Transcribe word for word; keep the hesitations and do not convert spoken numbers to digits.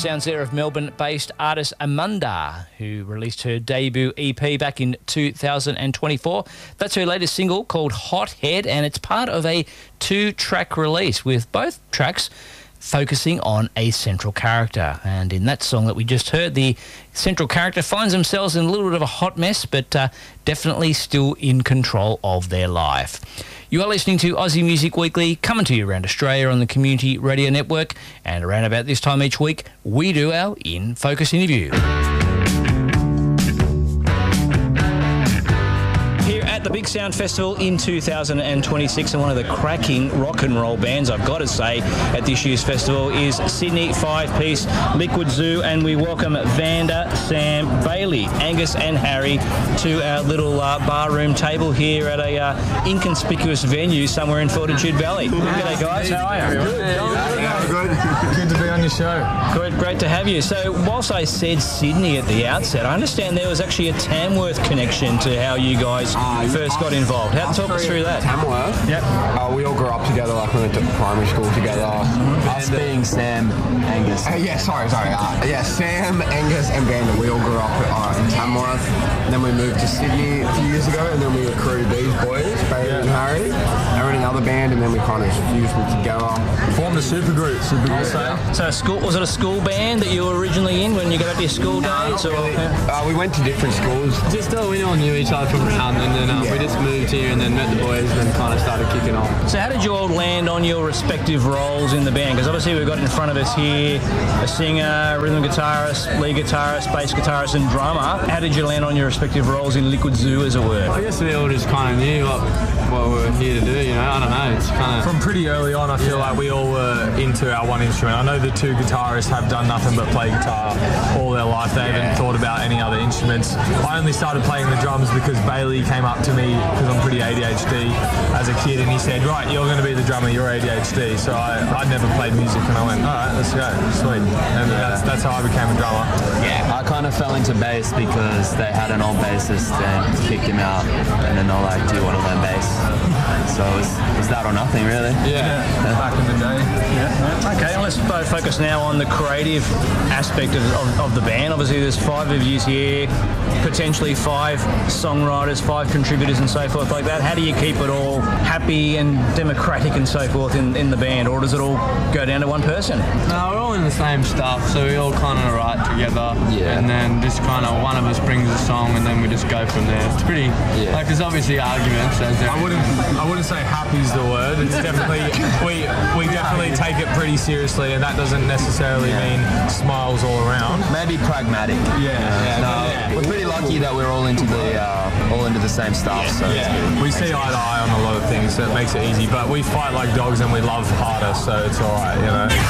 sounds there of Melbourne-based artist Amanda, who released her debut E P back in two thousand twenty-four. That's her latest single called Hot Head, and it's part of a two-track release with both tracks focusing on a central character. And in that song that we just heard, the central character finds themselves in a little bit of a hot mess, but uh, definitely still in control of their life. You are listening to Aussie Music Weekly, coming to you around Australia on the Community Radio Network, and around about this time each week, we do our In Focus interview. At the Big Sound Festival in two thousand twenty-six, and one of the cracking rock and roll bands, I've got to say, at this year's festival is Sydney five-piece Liquid Zoo, and we welcome Vanda, Sam, Bailey, Angus and Harry to our little uh, barroom table here at a uh, inconspicuous venue somewhere in Fortitude Valley. G'day guys, how are you? Good. Good. Good to be on your show. Great, great to have you. So whilst I said Sydney at the outset, I understand there was actually a Tamworth connection to how you guys uh, first got involved. How talk us through that? Tamworth. Yep. Uh, we all grew up together, like we went to primary school together. Mm-hmm. Us and, being Sam, Angus. Uh, yeah, sorry, sorry. Uh, yeah, Sam, Angus, and Vanda. We all grew up uh, in Tamworth. And then we moved to Sydney a few years ago, and then we recruited these boys, Bailey yeah. and Harry. They were in another band, and then we kind of fused them together. Formed a super group. Super group. Yeah. So, school was it a school band that you were originally in when you got up to your school no, days? Or really. uh, we went to different schools. Just uh, we all knew each other from around, and then uh, yeah. we just moved here and then met the boys, and then kind of started kicking on. So, how did you all land on your respective roles in the band? Because obviously we've got in front of us here a singer, rhythm guitarist, lead guitarist, bass guitarist, and drummer. How did you land on your respective roles in Liquid Zoo, as it were? I guess we all just kind of knew what, what we were here to do, you know, I don't know, it's kind of... From pretty early on, I feel yeah. like we all were into our one instrument. I know the two guitarists have done nothing but play guitar all their life. They yeah. haven't thought about any other instruments. I only started playing the drums because Bailey came up to me, because I'm pretty A D H D, as a kid, and he said, right, you're going to be the drummer, you're A D H D. So I, I'd never played music, and I went, all right, let's go, sweet. And yeah. that's, that's how I became a drummer. Yeah, I kind of fell into bass because they had an old bassist and kicked him out, and then they're like, do you want to learn bass? So it was, it was that or nothing, really. Yeah, yeah. Back in the day. Yeah. Okay, let's focus now on the creative aspect of, of, of the band. Obviously, there's five of you here, potentially five songwriters, five contributors and so forth like that. How do you keep it all happy and democratic and so forth in, in the band, or does it all go down to one person? No, we're all in the same stuff, so we all kind of write together, yeah. and then just kind of one of us brings a song, and then we just go from there. It's pretty, yeah. like there's obviously arguments. As I wouldn't, I wouldn't say happy's the word. It's definitely, we we definitely take it pretty seriously, and that doesn't necessarily yeah. mean smiles all around. Maybe pragmatic. Yeah. yeah, no, yeah. We're pretty lucky that we're all into the uh, all into the same stuff. Yeah. So yeah. we see eye to eye on a lot of things, so it makes it easy. But we fight like dogs, and we love harder, so it's all right, you know.